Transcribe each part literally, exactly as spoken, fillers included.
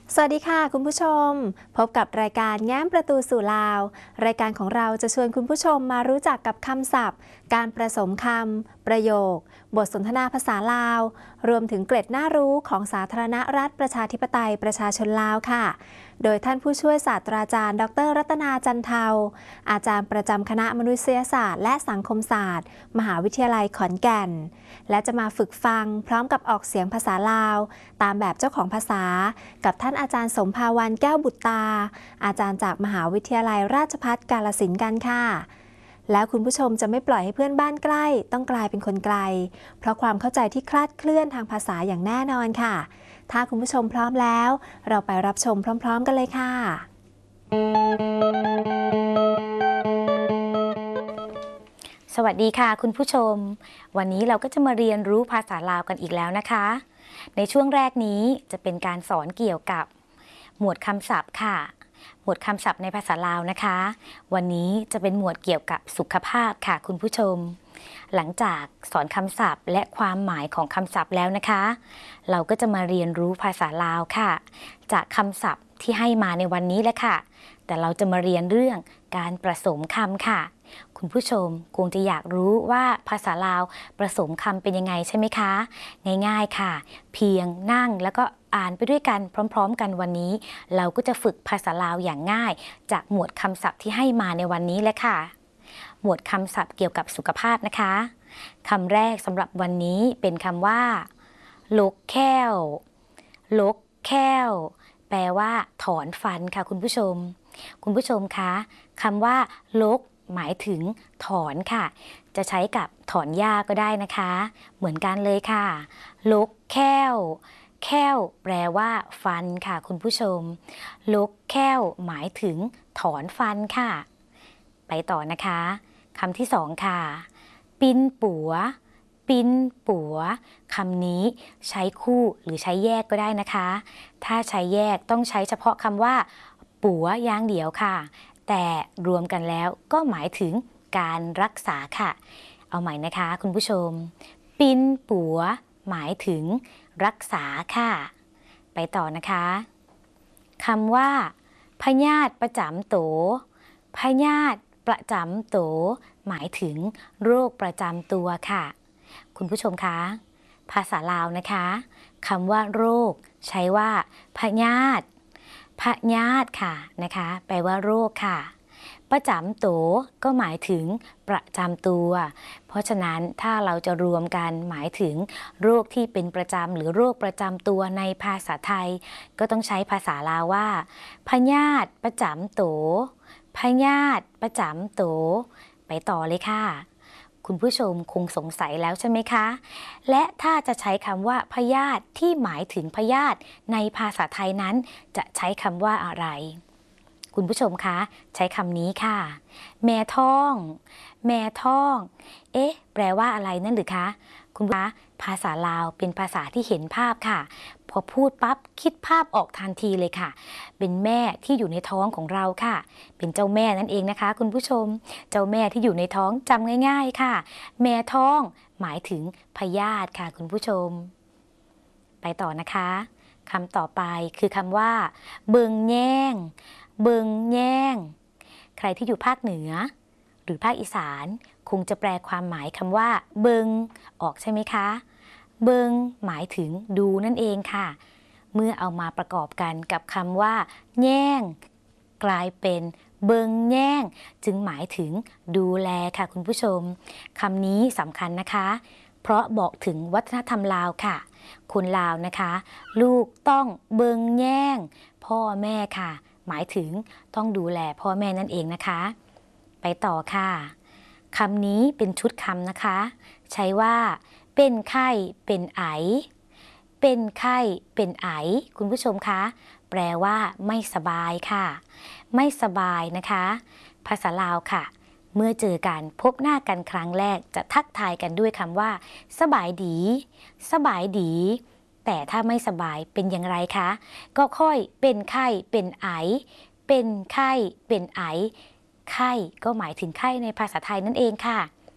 สวัสดีค่ะคุณผู้ชมพบกับรายการแง้มประตูสู่ลาวรายการของเราจะชวนคุณผู้ชมมารู้จักกับคำศัพท์การผสมคำประโยคบทสนทนาภาษาลาวรวมถึงเกร็ดน่ารู้ของสาธารณรัฐประชาธิปไตยประชาชนลาวค่ะโดยท่านผู้ช่วยศาสตราจารย์ดรรัตนาจันเทาอาจารย์ประจำคณะมนุษยศาสตร์และสังคมศาสตร์มหาวิทยาลัยขอนแก่นและจะมาฝึกฟังพร้อมกับออกเสียงภาษาลาวตามแบบเจ้าของภาษากับท่านอาจารย์สมภาวันแก้วบุตรตาอาจารย์จากมหาวิทยาลัยราชภัฏกาฬสินธุ์กันค่ะแล้วคุณผู้ชมจะไม่ปล่อยให้เพื่อนบ้านใกล้ต้องกลายเป็นคนไกลเพราะความเข้าใจที่คลาดเคลื่อนทางภาษาอย่างแน่นอนค่ะถ้าคุณผู้ชมพร้อมแล้วเราไปรับชมพร้อมๆกันเลยค่ะสวัสดีค่ะคุณผู้ชมวันนี้เราก็จะมาเรียนรู้ภาษาลาวกันอีกแล้วนะคะในช่วงแรกนี้จะเป็นการสอนเกี่ยวกับหมวดคำศัพท์ค่ะหมวดคำศัพท์ในภาษาลาวนะคะวันนี้จะเป็นหมวดเกี่ยวกับสุขภาพค่ะคุณผู้ชมหลังจากสอนคำศัพท์และความหมายของคำศัพท์แล้วนะคะเราก็จะมาเรียนรู้ภาษาลาวค่ะจากคำศัพท์ที่ให้มาในวันนี้แหละค่ะแต่เราจะมาเรียนเรื่องการผสมคำค่ะคุณผู้ชมคงจะอยากรู้ว่าภาษาลาวผสมคำเป็นยังไงใช่ไหมคะง่ายๆค่ะเพียงนั่งแล้วก็อ่านไปด้วยกันพร้อมๆกันวันนี้เราก็จะฝึกภาษาลาวอย่างง่ายจากหมวดคำศัพท์ที่ให้มาในวันนี้เลยค่ะหมวดคำศัพท์เกี่ยวกับสุขภาพนะคะคำแรกสำหรับวันนี้เป็นคำว่าลกแค้วลกแค้วแปลว่าถอนฟันค่ะคุณผู้ชมคุณผู้ชมคะคำว่าลกหมายถึงถอนค่ะจะใช้กับถอนหญ้าก็ได้นะคะเหมือนกันเลยค่ะลกแค้วแค้วแปลว่าฟันค่ะคุณผู้ชมลกแค้วหมายถึงถอนฟันค่ะไปต่อนะคะคำที่สองค่ะปิ้นปัวปิ้นปัวคำนี้ใช้คู่หรือใช้แยกก็ได้นะคะถ้าใช้แยกต้องใช้เฉพาะคำว่าปัวอย่างเดียวค่ะแต่รวมกันแล้วก็หมายถึงการรักษาค่ะเอาใหม่นะคะคุณผู้ชมปิ้นปัวหมายถึงรักษาค่ะไปต่อนะคะคำว่าพยาธิประจำโตพยาธิประจำโตหมายถึงโรคประจำตัวค่ะคุณผู้ชมคะภาษาลาวนะคะคำว่าโรคใช้ว่าพยาธิพยาธิค่ะนะคะแปลว่าโรคค่ะประจำโตก็หมายถึงประจำตัวเพราะฉะนั้นถ้าเราจะรวมกันหมายถึงโรคที่เป็นประจำหรือโรคประจำตัวในภาษาไทยก็ต้องใช้ภาษาลาวว่าพยาธิประจำโตพยาธิประจำโตไปต่อเลยค่ะคุณผู้ชมคงสงสัยแล้วใช่ไหมคะและถ้าจะใช้คำว่าพยาธิที่หมายถึงพยาธิในภาษาไทยนั้นจะใช้คำว่าอะไรคุณผู้ชมคะใช้คำนี้ค่ะแม่ท้องแม่ท้องเอ๊ะแปลว่าอะไรนั่นหรือคะคุณคะภาษาลาวเป็นภาษาที่เห็นภาพค่ะพอพูดปั๊บคิดภาพออกทันทีเลยค่ะเป็นแม่ที่อยู่ในท้องของเราค่ะเป็นเจ้าแม่นั่นเองนะคะคุณผู้ชมเจ้าแม่ที่อยู่ในท้องจำง่ายๆค่ะแม่ท้องหมายถึงพยาธิค่ะคุณผู้ชมไปต่อนะคะคำต่อไปคือคำว่าเบิงแย่งเบิงแย่งใครที่อยู่ภาคเหนือหรือภาคอีสานคงจะแปลความหมายคำว่าเบิงออกใช่ไหมคะเบิงหมายถึงดูนั่นเองค่ะเมื่อเอามาประกอบกันกับคำว่าแย่งกลายเป็นเบิงแย่งจึงหมายถึงดูแลค่ะคุณผู้ชมคำนี้สำคัญนะคะเพราะบอกถึงวัฒนธรรมลาวค่ะคนลาวนะคะลูกต้องเบิงแย่งพ่อแม่ค่ะหมายถึงต้องดูแลพ่อแม่นั่นเองนะคะไปต่อค่ะคำนี้เป็นชุดคำนะคะใช้ว่าเป็นไข้เป็นไอเป็นไข้เป็นไอคุณผู้ชมคะแปลว่าไม่สบายค่ะไม่สบายนะคะภาษาลาวค่ะเมื่อเจอกันพบหน้ากันครั้งแรกจะทักทายกันด้วยคำว่าสบายดีสบายดีแต่ถ้าไม่สบายเป็นอย่างไรคะก็ค่อยเป็นไข้เป็นไอเป็นไข้เป็นไอไข้ก็หมายถึงไข้ในภาษาไทยนั่นเองค่ะ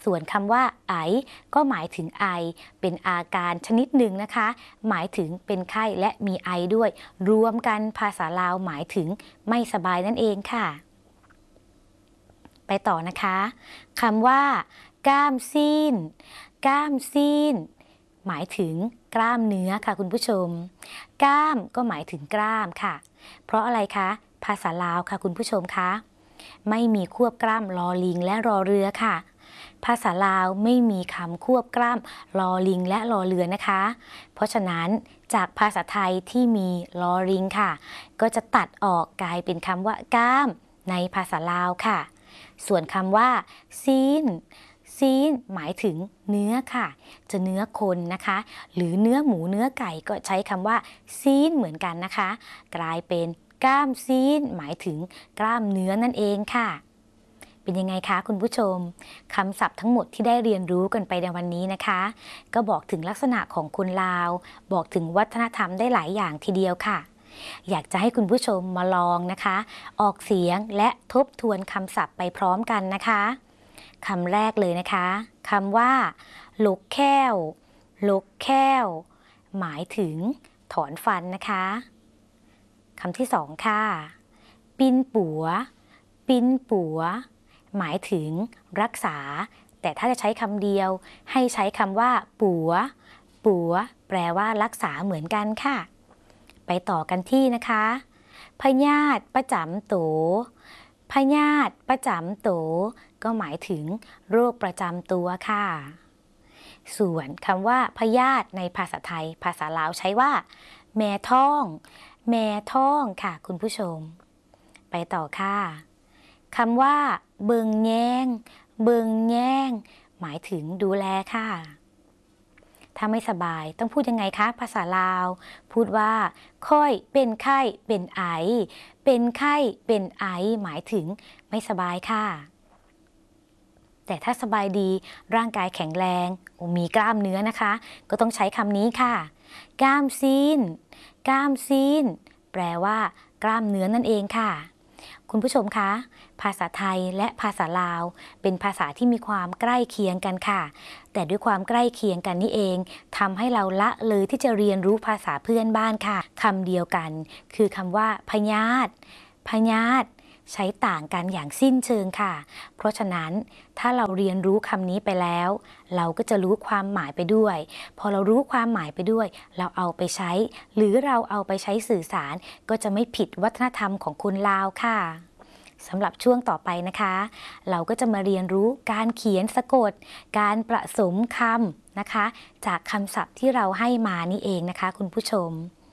ส่วนคำว่าไอก็หมายถึงไอเป็นอาการชนิดหนึ่งนะคะหมายถึงเป็นไข้และมีไอด้วยรวมกันภาษาลาวหมายถึงไม่สบายนั่นเองค่ะไปต่อนะคะคำว่ากล้ามซีนกล้ามซีนหมายถึงกล้ามเนื้อค่ะคุณผู้ชมกล้ามก็หมายถึงกล้ามค่ะเพราะอะไรคะภาษาลาวค่ะคุณผู้ชมคะไม่มีควบกล้ามลอลิงและรอเรือค่ะภาษาลาวไม่มีคำควบกล้ามลอลิงและรอเรือนะคะเพราะฉะนั้นจากภาษาไทยที่มีลอลิงค่ะก็จะตัดออกกลายเป็นคำว่ากล้ามในภาษาลาวค่ะส่วนคำว่าซีนซีนหมายถึงเนื้อค่ะจะเนื้อคนนะคะหรือเนื้อหมูเนื้อไก่ก็ใช้คำว่าซีนเหมือนกันนะคะกลายเป็นกล้ามซีนหมายถึงกล้ามเนื้อนั่นเองค่ะเป็นยังไงคะคุณผู้ชมคำศัพท์ทั้งหมดที่ได้เรียนรู้กันไปในวันนี้นะคะก็บอกถึงลักษณะของคนลาวบอกถึงวัฒนธรรมได้หลายอย่างทีเดียวค่ะอยากจะให้คุณผู้ชมมาลองนะคะออกเสียงและทบทวนคำศัพท์ไปพร้อมกันนะคะคำแรกเลยนะคะคำว่าลกแค้วลกแค้วหมายถึงถอนฟันนะคะคำที่สองค่ะปินปัวปินปัวหมายถึงรักษาแต่ถ้าจะใช้คำเดียวให้ใช้คำว่าปัวปัวแปลว่ารักษาเหมือนกันค่ะไปต่อกันที่นะคะพยาธิประจำตัวพยาธิประจำตัวก็หมายถึงโรคประจำตัวค่ะส่วนคำว่าพยาธิในภาษาไทยภาษาลาวใช้ว่าแม่ท้องแม่ท้องค่ะคุณผู้ชมไปต่อค่ะคำว่าเบิงแยงเบิงแยงหมายถึงดูแลค่ะถ้าไม่สบายต้องพูดยังไงคะภาษาลาวพูดว่าค่อยเป็นไข้เป็นไอเป็นไข้เป็นไอหมายถึงไม่สบายค่ะแต่ถ้าสบายดีร่างกายแข็งแรงมีกล้ามเนื้อนะคะก็ต้องใช้คำนี้ค่ะกล้ามซีนกล้ามซีนแปลว่ากล้ามเนื้อนั่นเองค่ะคุณผู้ชมคะภาษาไทยและภาษาลาวเป็นภาษาที่มีความใกล้เคียงกันค่ะแต่ด้วยความใกล้เคียงกันนี่เองทำให้เราละเลยที่จะเรียนรู้ภาษาเพื่อนบ้านค่ะคำเดียวกันคือคำว่าพยาธิพยาธิใช้ต่างกันอย่างสิ้นเชิงค่ะเพราะฉะนั้นถ้าเราเรียนรู้คำนี้ไปแล้วเราก็จะรู้ความหมายไปด้วยพอเรารู้ความหมายไปด้วยเราเอาไปใช้หรือเราเอาไปใช้สื่อสารก็จะไม่ผิดวัฒนธรรมของคนลาวค่ะสำหรับช่วงต่อไปนะคะเราก็จะมาเรียนรู้การเขียนสะกดการผสมคำนะคะจากคำศัพท์ที่เราให้มานี่เองนะคะคุณผู้ชม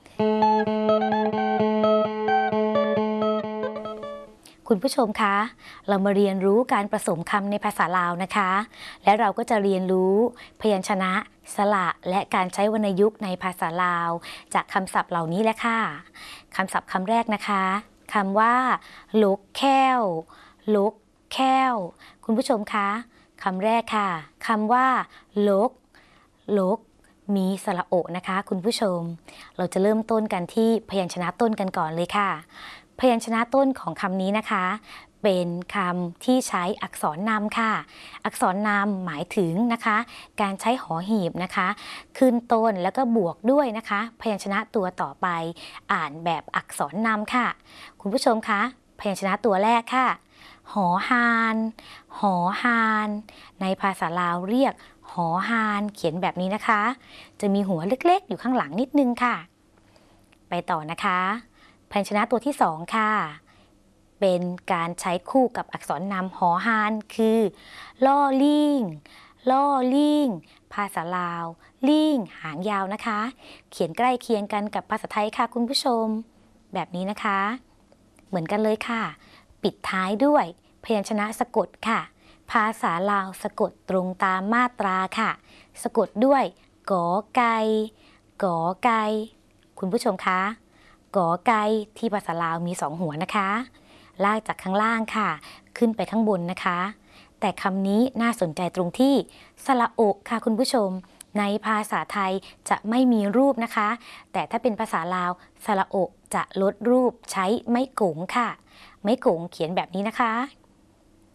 คุณผู้ชมคะเรามาเรียนรู้การผสมคำในภาษาลาวนะคะและเราก็จะเรียนรู้พยัญชนะสระและการใช้วรรณยุกต์ในภาษาลาวจากคำศัพท์เหล่านี้แหละค่ะคำศัพท์คำแรกนะคะคำว่าลกแค้วลกแค้วคุณผู้ชมคะคำแรกค่ะคำว่าลกลกมีสระโอนะคะคุณผู้ชมเราจะเริ่มต้นกันที่พยัญชนะต้นกันก่อนเลยค่ะพยัญชนะต้นของคำนี้นะคะเป็นคำที่ใช้อักษรนำค่ะอักษรนำหมายถึงนะคะการใช้หอหีบนะคะขึ้นต้นแล้วก็บวกด้วยนะคะพยัญชนะตัวต่อไปอ่านแบบอักษรนำค่ะคุณผู้ชมคะพยัญชนะตัวแรกค่ะหอฮานหอฮานในภาษาลาวเรียกหอฮานเขียนแบบนี้นะคะจะมีหัวเล็กๆอยู่ข้างหลังนิดนึงค่ะไปต่อนะคะพยัญชนะตัวที่สองค่ะเป็นการใช้คู่กับอักษรนำหอฮานคือล่อลิงล่อลิงภาษาลาวลิงหางยาวนะคะเขียนใกล้เคียงกันกับภาษาไทยค่ะคุณผู้ชมแบบนี้นะคะเหมือนกันเลยค่ะปิดท้ายด้วยพยัญชนะสะกดค่ะภาษาลาวสะกดตรงตามมาตราค่ะสะกดด้วยกอไก่กอไก่คุณผู้ชมคะกอไก่ที่ภาษาลาวมีสองหัวนะคะลากจากข้างล่างค่ะขึ้นไปข้างบนนะคะแต่คำนี้น่าสนใจตรงที่สระโอะค่ะคุณผู้ชมในภาษาไทยจะไม่มีรูปนะคะแต่ถ้าเป็นภาษาลาวสระโอะจะลดรูปใช้ไม้กงค่ะไม้กงเขียนแบบนี้นะคะ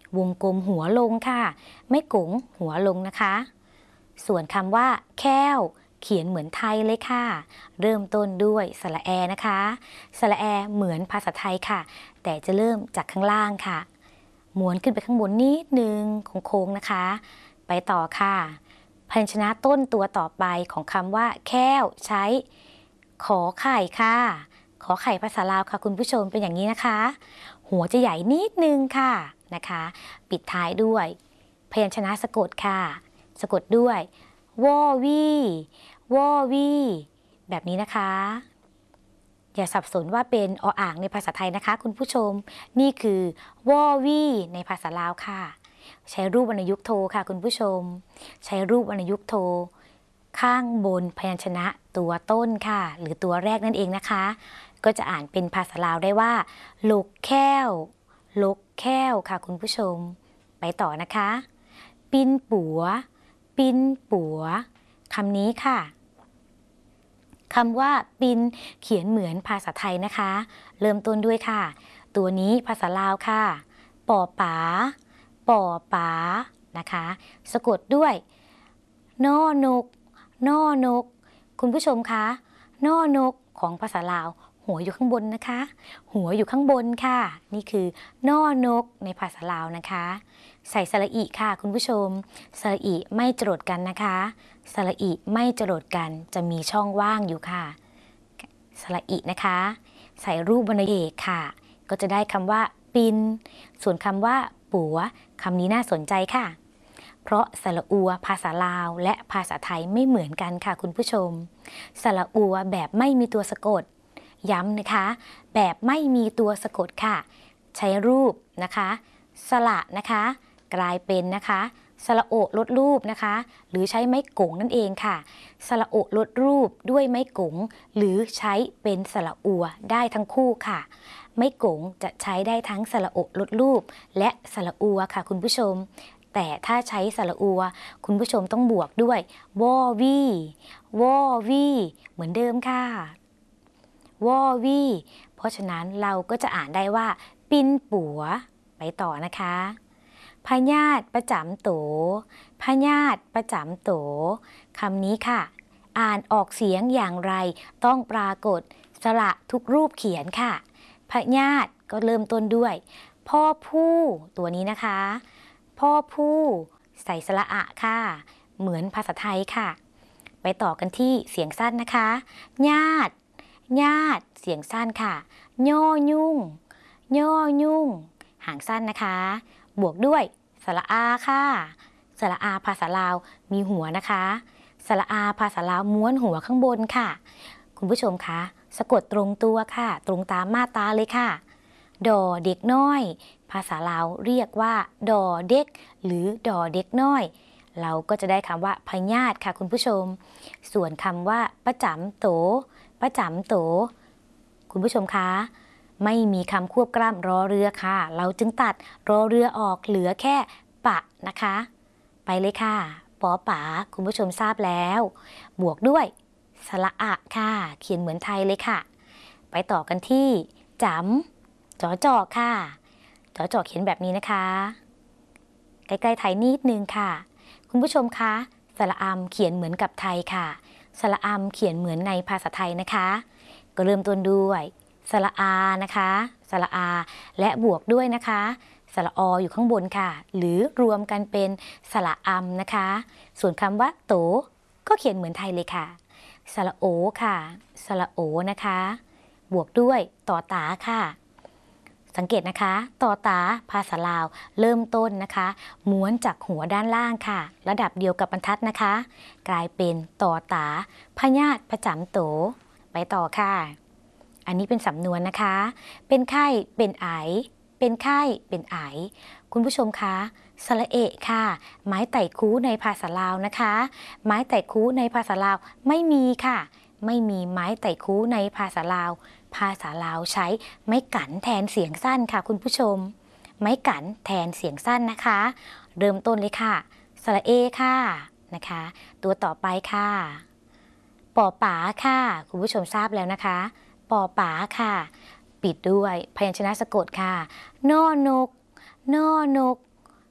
วงกลมหัวลงค่ะไม่กงหัวลงนะคะส่วนคำว่าแค้วเขียนเหมือนไทยเลยค่ะเริ่มต้นด้วยสระแอนะคะสระแอเหมือนภาษาไทยค่ะแต่จะเริ่มจากข้างล่างค่ะม้วนขึ้นไปข้างบนนิดนึงโค้งๆนะคะไปต่อค่ะพยัญชนะต้นตัวต่อไปของคำว่าแค้วใช้ขอไข่ค่ะขอไข่ภาษาลาวค่ะคุณผู้ชมเป็นอย่างนี้นะคะหัวจะใหญ่นิดนึงค่ะนะคะปิดท้ายด้วยพยัญชนะสะกดค่ะสะกดด้วยวอวีวอวีแบบนี้นะคะอย่าสับสนว่าเป็นออ่างในภาษาไทยนะคะคุณผู้ชมนี่คือวอวีในภาษาลาวค่ะใช้รูปวรรณยุกต์โทค่ะคุณผู้ชมใช้รูปวรรณยุกต์โทข้างบนพยัญชนะตัวต้นค่ะหรือตัวแรกนั่นเองนะคะก็จะอ่านเป็นภาษาลาวได้ว่าลกแค้วลกแค้วค่ะคุณผู้ชมไปต่อนะคะปินปัวปินปัวคำนี้ค่ะคำว่าปินเขียนเหมือนภาษาไทยนะคะเริ่มต้นด้วยค่ะตัวนี้ภาษาลาวค่ะปอป๋าปอป๋านะคะสะกดด้วยนอนกนอนกคุณผู้ชมคะนอนกของภาษาลาวหัวอยู่ข้างบนนะคะหัวอยู่ข้างบนค่ะนี่คือนอนกในภาษาลาวนะคะใส่สระอิค่ะคุณผู้ชมสระอิไม่จรดกันนะคะสระอิไม่จรดกันจะมีช่องว่างอยู่ค่ะสระอินะคะใส่รูปวรรณเอกค่ะก็จะได้คำว่าปินส่วนคำว่าปัวคำนี้น่าสนใจค่ะเพราะสระอัวภาษาลาวและภาษาไทยไม่เหมือนกันค่ะคุณผู้ชมสระอัวแบบไม่มีตัวสะกดย้ำนะคะแบบไม่มีตัวสะกดค่ะใช้รูปนะคะสระนะคะกลายเป็นนะคะสระโอลดรูปนะคะหรือใช้ไม้กงนั่นเองค่ะสระโอลดรูปด้วยไม้กงหรือใช้เป็นสระอัวได้ทั้งคู่ค่ะไม้กงจะใช้ได้ทั้งสระโอลดรูปและสระอัวค่ะคุณผู้ชมแต่ถ้าใช้สระอัวคุณผู้ชมต้องบวกด้วยวอวีวอวีเหมือนเดิมค่ะวอวีเพราะฉะนั้นเราก็จะอ่านได้ว่าปินปัวไปต่อนะคะพญาติประจำโตพญาติประจำโตคำนี้ค่ะอ่านออกเสียงอย่างไรต้องปรากฏสระทุกรูปเขียนค่ะพญาติก็เริ่มต้นด้วยพ่อผู้ตัวนี้นะคะพ่อผู้ใส่สระอะค่ะเหมือนภาษาไทยค่ะไปต่อกันที่เสียงสั้นนะคะญาติญาติเสียงสั้นค่ะย่อยุ่งย่อยุ่งหางสั้นนะคะบวกด้วยสระอาค่ะสระอาภาษาลาวมีหัวนะคะสระอาภาษาลาวม้วนหัวข้างบนค่ะคุณผู้ชมคะสะกดตรงตัวค่ะตรงตามมาตราเลยค่ะดอเด็กน้อยภาษาลาวเรียกว่าดอเด็กหรือดอเด็กน้อยเราก็จะได้คำว่าพญาติค่ะคุณผู้ชมส่วนคำว่าประจำโตประจำโตคุณผู้ชมคะไม่มีคำควบกล้ำรอเรือค่ะเราจึงตัดรอเรือออกเหลือแค่ปะนะคะไปเลยค่ะปอป๋าคุณผู้ชมทราบแล้วบวกด้วยสระอะค่ะเขียนเหมือนไทยเลยค่ะไปต่อกันที่จำจอจอค่ะจอจอเขียนแบบนี้นะคะใกล้ๆไทยนิดนึงค่ะคุณผู้ชมคะสระอัมเขียนเหมือนกับไทยค่ะสระอัมเขียนเหมือนในภาษาไทยนะคะก็เริ่มต้นด้วยสระอานะคะสระอาและบวกด้วยนะคะสระออยู่ข้างบนค่ะหรือรวมกันเป็นสระอัมนะคะส่วนคำว่าโตก็เขียนเหมือนไทยเลยค่ะสระโอค่ะสระโอนะคะบวกด้วยต่อตาค่ะสังเกตนะคะต่อตาภาษาลาวเริ่มต้นนะคะม้วนจากหัวด้านล่างค่ะระดับเดียวกับบรรทัดนะคะกลายเป็นต่อตาพญาติประจำโตไปต่อค่ะอันนี้เป็นสำนวนนะคะเป็นไข้เป็นไอเป็นไข้เป็นไอคุณผู้ชมคะสระเอะค่ะไม้ไต่คูในภาษาลาวนะคะไม้ไต่คูในภาษาลาวไม่มีค่ะไม่มีไม้ไต่คูในภาษาลาวภาษาลาวใช้ไม้กั่นแทนเสียงสั้นค่ะคุณผู้ชมไม้กั่นแทนเสียงสั้นนะคะเริ่มต้นเลยค่ะสระเอค่ะนะคะตัวต่อไปค่ะปอป๋าค่ะคุณผู้ชมทราบแล้วนะคะปอป๋าค่ะปิดด้วยพยัญชนะสะกดค่ะนอนกนอนก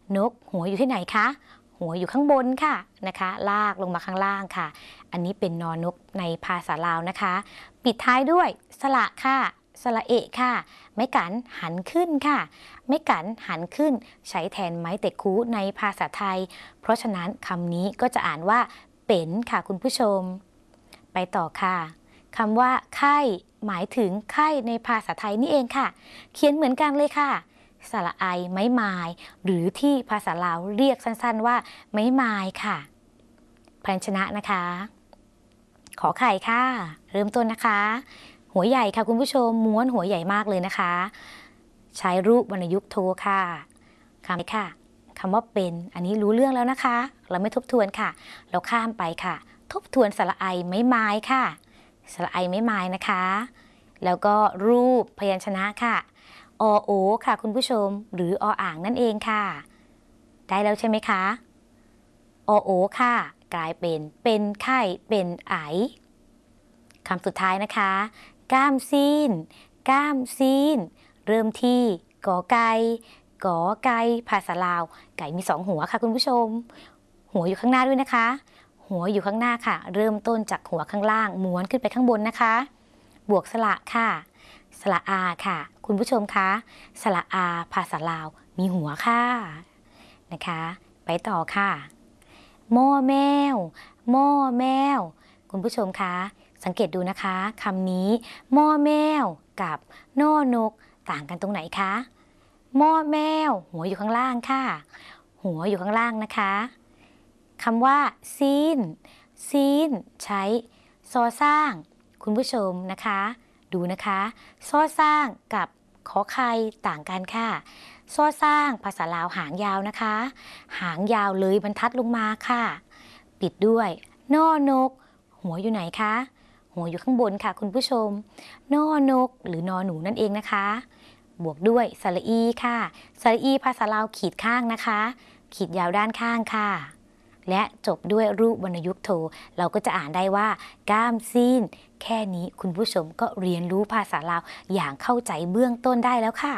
นกหัวอยู่ที่ไหนคะหัวอยู่ข้างบนค่ะนะคะลากลงมาข้างล่างค่ะอันนี้เป็นนอนกในภาษาลาวนะคะปิดท้ายด้วยสระค่ะสระเอะค่ะไม้กันหันขึ้นค่ะไม้กันหันขึ้นใช้แทนไม้เตะคูในภาษาไทยเพราะฉะนั้นคำนี้ก็จะอ่านว่าเป็นค่ะคุณผู้ชมไปต่อค่ะคำว่าไข้หมายถึงไข้ในภาษาไทยนี่เองค่ะเขียนเหมือนกันเลยค่ะสระไอไม้ไม้หรือที่ภาษาลาวเรียกสั้นๆว่าไม้ไม้ค่ะพยัญชนะนะคะขอไข่ค่ะเริ่มต้นนะคะหัวใหญ่ค่ะคุณผู้ชมม้วนหัวใหญ่มากเลยนะคะใช้รูปวรรณยุกต์โทค่ะคำค่ะคำว่าเป็นอันนี้รู้เรื่องแล้วนะคะเราไม่ทบทวนค่ะเราข้ามไปค่ะทบทวนสระไอไม้ไม้ค่ะสระไอไม้ไม้นะคะแล้วก็รูปพยัญชนะค่ะอโอค่ะคุณผู้ชมหรือออ่างนั่นเองค่ะได้แล้วใช่ไหมคะอโอค่ะกลายเป็นเป็นไข้เป็นไอคำสุดท้ายนะคะก้ามซีนก้ามซีนเริ่มที่กอไก่กอไก่ภาษาลาวไก่มีสองหัวค่ะคุณผู้ชมหัวอยู่ข้างหน้าด้วยนะคะหัวอยู่ข้างหน้าค่ะเริ่มต้นจากหัวข้างล่างม้วนขึ้นไปข้างบนนะคะบวกสระค่ะสระอาค่ะคุณผู้ชมคะสระอาภาษาลาวมีหัวค่ะนะคะไปต่อค่ะหม้อแมวหม้อแมวคุณผู้ชมคะสังเกตดูนะคะคำนี้หม้อแมวกับนอนกต่างกันตรงไหนคะหม้อแมวหัวอยู่ข้างล่างค่ะหัวอยู่ข้างล่างนะคะคำว่าซีนซีนใช้ซอสร้างคุณผู้ชมนะคะดูนะคะซอสร้างกับขอไข่ต่างกันค่ะซอสร้างภาษาลาวหางยาวนะคะหางยาวเลยบรรทัดลงมาค่ะปิดด้วยนอนกหัวอยู่ไหนคะหัวอยู่ข้างบนค่ะคุณผู้ชมนอนกหรือนอหนูนั่นเองนะคะบวกด้วยสระอีค่ะสระอีภาษาลาวขีดข้างนะคะขีดยาวด้านข้างค่ะและจบด้วยรูปวรรณยุกต์โทเราก็จะอ่านได้ว่าก้ามซีนแค่นี้คุณผู้ชมก็เรียนรู้ภาษาลาวอย่างเข้าใจเบื้องต้นได้แล้วค่ะ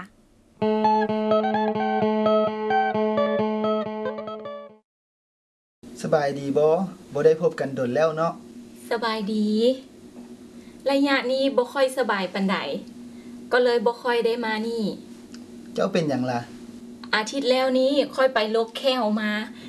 สบายดีบ่บ่ได้พบกันโดนแล้วเนาะสบายดีระยะนี้บ่ค่อยสบายปานใดก็เลยบ่ค่อยได้มานี่เจ้าเป็นหยังล่ะอาทิตย์แล้วนี้ค่อยไปลกแข้วมา